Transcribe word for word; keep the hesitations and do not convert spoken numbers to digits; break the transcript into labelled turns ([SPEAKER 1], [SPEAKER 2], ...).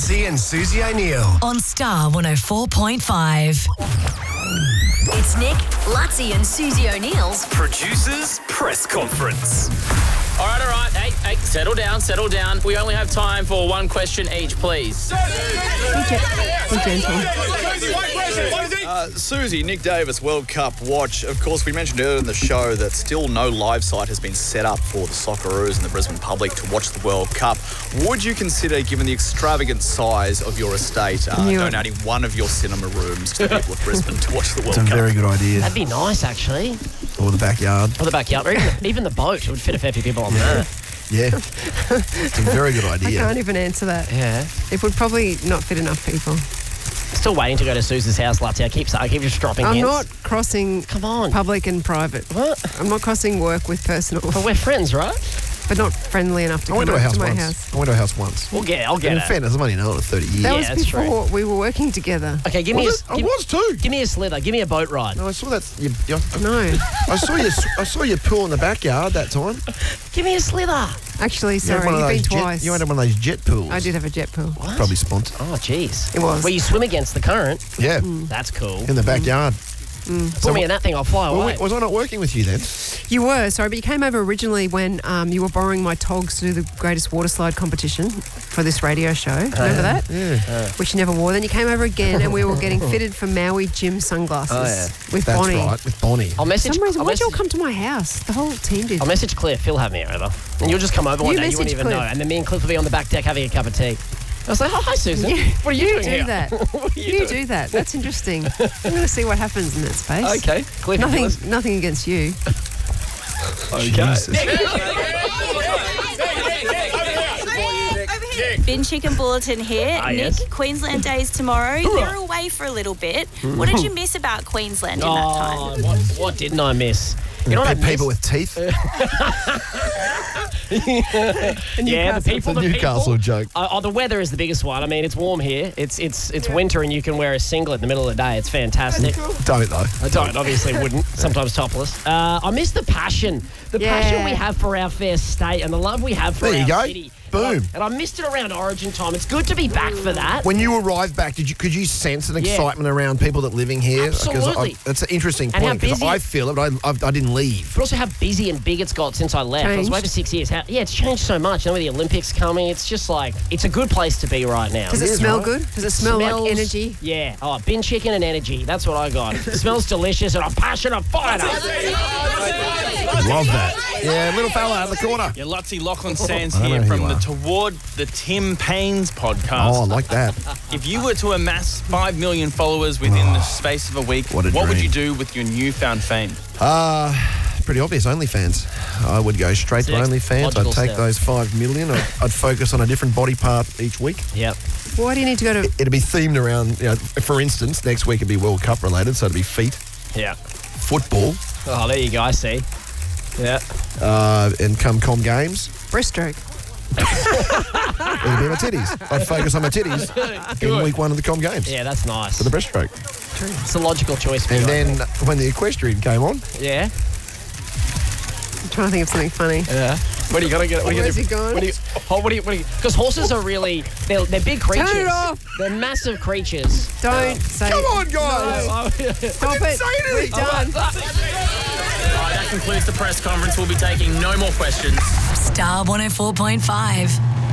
[SPEAKER 1] Lutzi and Susie O'Neill.
[SPEAKER 2] On Star one oh four point five. It's Nick, Lutzi and Susie O'Neill's
[SPEAKER 3] Producers Press Conference. All right, all right. Hey, hey, settle down, settle down. We only have time for one question each, please.
[SPEAKER 4] Be gentle.
[SPEAKER 5] Uh, Susie, Nick Davis, World Cup watch. Of course, we mentioned earlier in the show that still no live site has been set up for the Socceroos and the Brisbane public to watch the World Cup. Would you consider, given the extravagant size of your estate, uh,
[SPEAKER 4] Yeah.
[SPEAKER 5] donating one of your cinema rooms to the people of Brisbane to watch the World
[SPEAKER 6] It's a
[SPEAKER 5] Cup?
[SPEAKER 6] very good idea.
[SPEAKER 7] That'd be nice, actually.
[SPEAKER 6] Or the backyard.
[SPEAKER 7] Or the backyard, or even, even the boat. It would fit a fair few people on there.
[SPEAKER 6] Yeah. It's a very good
[SPEAKER 4] I
[SPEAKER 6] idea.
[SPEAKER 4] can't even answer that.
[SPEAKER 7] Yeah.
[SPEAKER 4] It would probably not fit enough people.
[SPEAKER 7] Still waiting to go to Susan's house, Lutzi. I keep, I keep just dropping
[SPEAKER 4] I'm
[SPEAKER 7] hints.
[SPEAKER 4] not crossing
[SPEAKER 7] Come on.
[SPEAKER 4] public and private.
[SPEAKER 7] What?
[SPEAKER 4] I'm not crossing work with personal,
[SPEAKER 7] But we're friends, right?
[SPEAKER 4] but not friendly enough to
[SPEAKER 6] I went
[SPEAKER 4] come
[SPEAKER 6] to a
[SPEAKER 4] over
[SPEAKER 6] house
[SPEAKER 4] to my
[SPEAKER 6] once.
[SPEAKER 4] house.
[SPEAKER 6] I went to a house once.
[SPEAKER 7] We'll get it. I'll get
[SPEAKER 6] In
[SPEAKER 7] it.
[SPEAKER 6] fairness, I've only known it thirty years.
[SPEAKER 4] That
[SPEAKER 7] Yeah,
[SPEAKER 4] was
[SPEAKER 7] that's true.
[SPEAKER 4] before we were working together.
[SPEAKER 7] Okay, give me
[SPEAKER 6] Was
[SPEAKER 7] a,
[SPEAKER 6] it? I
[SPEAKER 7] give,
[SPEAKER 6] was too.
[SPEAKER 7] give me a slither. Give me a boat ride.
[SPEAKER 6] No, I saw that. You, you,
[SPEAKER 4] No,
[SPEAKER 6] I saw you. I saw you pool in the backyard that time.
[SPEAKER 7] Give me a slither.
[SPEAKER 4] actually,
[SPEAKER 6] You had
[SPEAKER 4] sorry,
[SPEAKER 6] one of
[SPEAKER 4] you've been
[SPEAKER 6] those jet-
[SPEAKER 4] twice.
[SPEAKER 6] You had one of those jet pools.
[SPEAKER 4] I did have a jet pool.
[SPEAKER 7] What?
[SPEAKER 6] Probably sponsored.
[SPEAKER 7] Oh, jeez.
[SPEAKER 4] It was.
[SPEAKER 7] Where you swim against the current.
[SPEAKER 6] Yeah.
[SPEAKER 7] That's cool.
[SPEAKER 6] In the backyard.
[SPEAKER 7] Put me in that thing, I'll fly
[SPEAKER 6] Well,
[SPEAKER 7] away.
[SPEAKER 6] wait, was I not working with you then?
[SPEAKER 4] You were, sorry, but you came over originally when um, you were borrowing my togs to do the greatest water slide competition for this radio show. Remember that?
[SPEAKER 6] Yeah.
[SPEAKER 4] Which you never wore. Then you came over again and we were getting fitted for Maui gym sunglasses
[SPEAKER 7] Oh, yeah.
[SPEAKER 4] with
[SPEAKER 6] That's
[SPEAKER 4] Bonnie.
[SPEAKER 6] right, with Bonnie.
[SPEAKER 7] I'll
[SPEAKER 4] For
[SPEAKER 7] message.
[SPEAKER 4] some reason,
[SPEAKER 7] I'll
[SPEAKER 4] why'd you all
[SPEAKER 7] message,
[SPEAKER 4] come to my house? The whole team did.
[SPEAKER 7] I'll message Cliff. He'll have me over. And you'll just come over one
[SPEAKER 4] You
[SPEAKER 7] day. You wouldn't
[SPEAKER 4] message
[SPEAKER 7] even
[SPEAKER 4] Cliff.
[SPEAKER 7] know. And then me and Cliff will be on the back deck having a cup of tea. I was like, oh, hi, Susan.
[SPEAKER 4] You-
[SPEAKER 7] What are you,
[SPEAKER 4] you
[SPEAKER 7] doing
[SPEAKER 4] do
[SPEAKER 7] here?
[SPEAKER 4] that.
[SPEAKER 7] What are you,
[SPEAKER 4] You
[SPEAKER 7] doing?
[SPEAKER 4] do that. That's interesting. I'm going to see what happens in that space.
[SPEAKER 7] Okay. Cliff,
[SPEAKER 4] Nothing,
[SPEAKER 7] let's-
[SPEAKER 4] nothing against you.
[SPEAKER 6] Jesus.
[SPEAKER 8] Bin Chicken Bulletin here.
[SPEAKER 7] Ah,
[SPEAKER 8] Nick,
[SPEAKER 7] yes.
[SPEAKER 8] Queensland Days tomorrow. You're away for a little bit. What did you miss about Queensland in that time?
[SPEAKER 7] Oh, what, what didn't I miss? You know what I
[SPEAKER 6] Pe- people
[SPEAKER 7] missed?
[SPEAKER 6] with teeth.
[SPEAKER 7] Yeah, the people.
[SPEAKER 6] It's a
[SPEAKER 7] the
[SPEAKER 6] Newcastle
[SPEAKER 7] people.
[SPEAKER 6] joke.
[SPEAKER 7] Uh, oh, the weather is the biggest one. I mean, it's warm here. It's it's it's winter, and you can wear a singlet in the middle of the day. It's fantastic.
[SPEAKER 6] Don't though.
[SPEAKER 7] I don't, obviously wouldn't. Sometimes topless. Uh, I miss the passion. The
[SPEAKER 4] Yeah.
[SPEAKER 7] passion we have for our fair state and the love we have for
[SPEAKER 6] There
[SPEAKER 7] our
[SPEAKER 6] you go.
[SPEAKER 7] city.
[SPEAKER 6] Boom.
[SPEAKER 7] And I, and I missed it around Origin time. It's good to be back for that.
[SPEAKER 6] When you arrived back, did you could you sense an
[SPEAKER 7] Yeah.
[SPEAKER 6] excitement around people that living here?
[SPEAKER 7] Absolutely.
[SPEAKER 6] Because that's an interesting
[SPEAKER 7] And how
[SPEAKER 6] point. Because
[SPEAKER 7] busy-
[SPEAKER 6] I feel it, but I, I, I didn't leave.
[SPEAKER 7] But also how busy and big it's got since I left. I was away
[SPEAKER 4] Changed.
[SPEAKER 7] for six years. How, yeah, it's changed so much. You know, with the Olympics coming, it's just like, it's a good place to be right now.
[SPEAKER 4] Does it,
[SPEAKER 6] is,
[SPEAKER 4] smell
[SPEAKER 6] right?
[SPEAKER 4] good? Does it smell
[SPEAKER 7] Smells-
[SPEAKER 4] like energy?
[SPEAKER 7] Yeah. Oh, bin chicken and energy. That's what I got. It smells delicious and I'm passionate, fired up.
[SPEAKER 6] Love that. Yeah, little fella out of the corner.
[SPEAKER 3] Yeah, Lutzi Lachlan Sands
[SPEAKER 6] I know
[SPEAKER 3] here
[SPEAKER 6] who
[SPEAKER 3] from
[SPEAKER 6] you
[SPEAKER 3] the
[SPEAKER 6] are.
[SPEAKER 3] Toward the Tim Paynes podcast.
[SPEAKER 6] Oh, I like that.
[SPEAKER 3] If you were to amass five million followers within the space of a week,
[SPEAKER 6] What a
[SPEAKER 3] would
[SPEAKER 6] dream.
[SPEAKER 3] you do with your newfound fame?
[SPEAKER 6] Uh, pretty obvious. OnlyFans. I would go straight to
[SPEAKER 7] It's the
[SPEAKER 6] OnlyFans.
[SPEAKER 7] logical
[SPEAKER 6] I'd take
[SPEAKER 7] step.
[SPEAKER 6] those five million. I'd, I'd focus on a different body part each week.
[SPEAKER 7] Yep.
[SPEAKER 4] Why do you need to go to...
[SPEAKER 6] It'd be themed around, you know, for instance, next week it'd be World Cup related, so it'd be feet,
[SPEAKER 7] Yeah.
[SPEAKER 6] football,
[SPEAKER 7] Oh, there you go. I see. Yeah.
[SPEAKER 6] uh, and come com games.
[SPEAKER 4] breaststroke?
[SPEAKER 6] It'd be my titties. I'd focus on my titties in week one of the com games
[SPEAKER 7] Yeah, that's nice.
[SPEAKER 6] for the breaststroke.
[SPEAKER 7] It's a logical choice for
[SPEAKER 6] And
[SPEAKER 7] you.
[SPEAKER 6] then when the equestrian came on,
[SPEAKER 7] Yeah.
[SPEAKER 4] I'm trying to think of something funny.
[SPEAKER 7] Yeah. What are you gonna get? What are you
[SPEAKER 4] Where's
[SPEAKER 7] gonna
[SPEAKER 4] he going?
[SPEAKER 7] What do you? Oh, what do you? What do you? Because horses are really they're, they're big creatures.
[SPEAKER 4] Turn it off.
[SPEAKER 7] They're massive creatures.
[SPEAKER 4] Don't say...
[SPEAKER 6] come on, guys.
[SPEAKER 7] Oh,
[SPEAKER 4] Stop it.
[SPEAKER 6] say
[SPEAKER 4] We're
[SPEAKER 6] anything.
[SPEAKER 4] done.
[SPEAKER 3] All right, that concludes the press conference. We'll be taking no more questions.
[SPEAKER 2] Star one oh four point five.